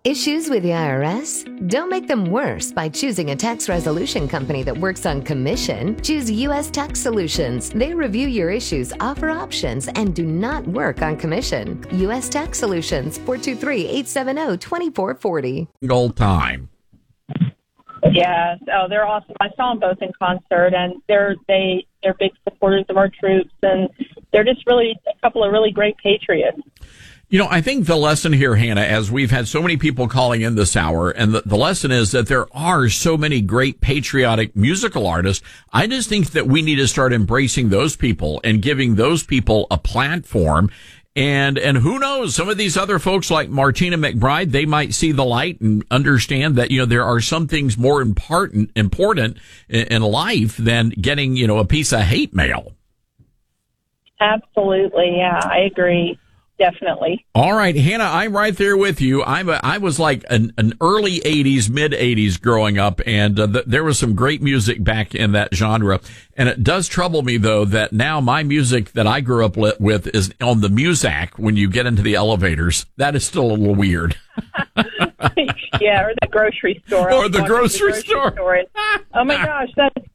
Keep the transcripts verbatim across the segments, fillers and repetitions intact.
Issues with the I R S? Don't make them worse by choosing a tax resolution company that works on commission. Choose U S Tax Solutions. They review your issues, offer options, and do not work on commission. U S Tax Solutions, four two three, eight seven zero, two four four zero. Old time. Yeah, oh, they're awesome. I saw them both in concert, and they're they they're big supporters of our troops, and they're just really a couple of really great patriots. You know, I think the lesson here, Hannah, as we've had so many people calling in this hour, and the, the lesson is that there are so many great patriotic musical artists. I just think that we need to start embracing those people and giving those people a platform. And, and who knows, some of these other folks like Martina McBride, they might see the light and understand that, you know, there are some things more important, important in, in life than getting, you know, a piece of hate mail. Absolutely. Yeah, I agree. Definitely. All right, Hannah, I'm right there with you. I'm a, I was like an, an early eighties, mid eighties growing up, and uh, th- there was some great music back in that genre. And it does trouble me, though, that now my music that I grew up li- with is on the Muzak when you get into the elevators. That is still a little weird. Yeah, or the grocery store. Or the grocery, the grocery store. store. And, oh, my gosh, that's...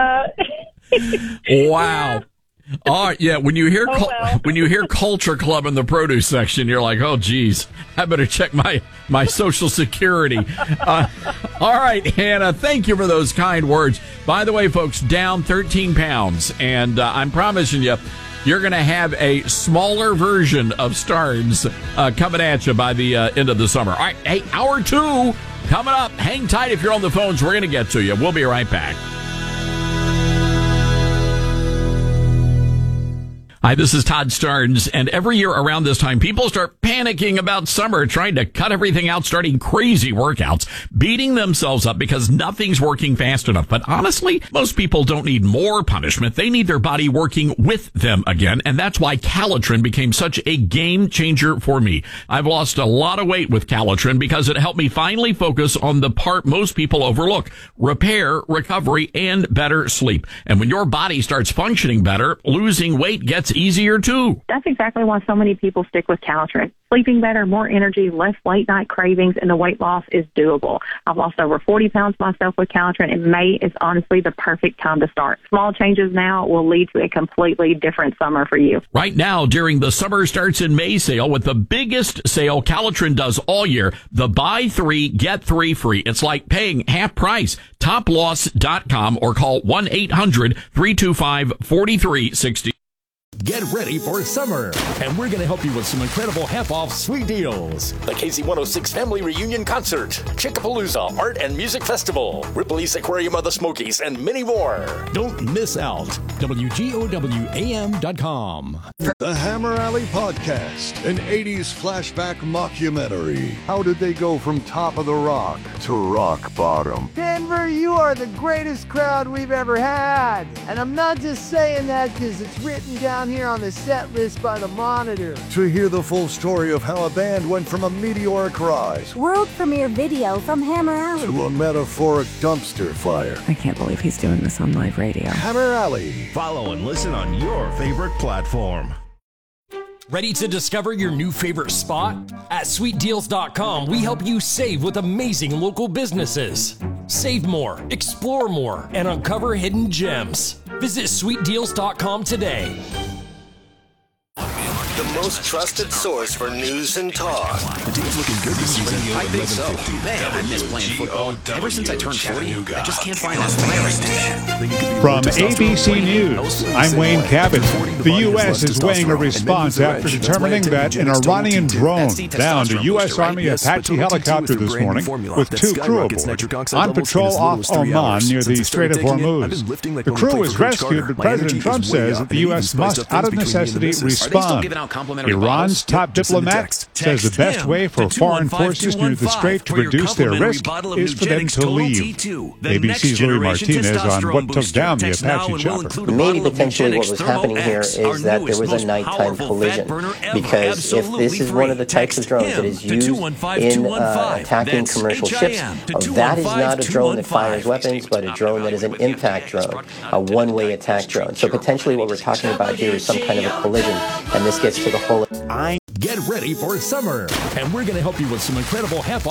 Uh... Wow. All right, yeah. When you hear oh, well. when you hear Culture Club in the produce section, you're like, "Oh, geez, I better check my my Social Security." Uh, all right, Hannah, thank you for those kind words. By the way, folks, down thirteen pounds, and uh, I'm promising you, you're going to have a smaller version of Starnes uh, coming at you by the uh, end of the summer. All right, hey, hour two coming up. Hang tight if you're on the phones. We're going to get to you. We'll be right back. Hi, this is Todd Starnes, and every year around this time, people start panicking about summer, trying to cut everything out, starting crazy workouts, beating themselves up because nothing's working fast enough. But honestly, most people don't need more punishment. They need their body working with them again, and that's why Calitrin became such a game changer for me. I've lost a lot of weight with Calitrin because it helped me finally focus on the part most people overlook: repair, recovery, and better sleep. And when your body starts functioning better, losing weight gets easier too. That's exactly why so many people stick with Calitrin. Sleeping better, more energy, less late night cravings, and the weight loss is doable. I've lost over forty pounds myself with Calitrin, and May is honestly the perfect time to start. Small changes now will lead to a completely different summer for you. Right now, during the Summer Starts in May sale, with the biggest sale Calitrin does all year, the buy three, get three free. It's like paying half price. top loss dot com or call one eight hundred, three two five, four three six zero. Get ready for summer, and we're going to help you with some incredible half-off sweet deals. The K Z one oh six Family Reunion Concert, Chickapalooza Art and Music Festival, Ripple East Aquarium of the Smokies, and many more. Don't miss out. W G O W A M dot com. The Hammer Alley Podcast, an eighties flashback mockumentary. How did they go from top of the rock to rock bottom? Denver, you are the greatest crowd we've ever had. And I'm not just saying that because it's written down here on the set list by the Monitor. To hear the full story of how a band went from a meteoric rise, world premiere video from Hammer Alley, to a metaphoric dumpster fire. I can't believe he's doing this on live radio. Hammer Alley. Follow and listen on your favorite platform. Ready to discover your new favorite spot? At sweet deals dot com, we help you save with amazing local businesses. Save more, explore more, and uncover hidden gems. Visit sweet deals dot com today. The most trusted source for news and talk. The team's looking good this season. I think so. Man, I miss playing football. Ever since I turned forty, I just can't find that fire. From A B C News, I'm Wayne Cabot. The U S is weighing a response after determining that an Iranian drone downed a U S Army Apache helicopter this morning with two crew aboard on patrol off Oman near the Strait of Hormuz. The crew was rescued, but President Trump says that the U S must, out of necessity, respond. Iran's top diplomat says the best way for foreign forces near the Strait to reduce their risk is for them to leave. A B C's Louis Martinez on what took down the Apache chopper. Maybe potentially what was happening here is that there was a nighttime collision, because if this is one of the types of drones that is used in uh, attacking commercial ships, uh, that is not a drone that fires weapons, but a drone that is an impact drone, a one-way attack drone. So potentially what we're talking about here is some kind of a collision, and this gets to the whole... Get ready for summer, and we're going to help you with some incredible half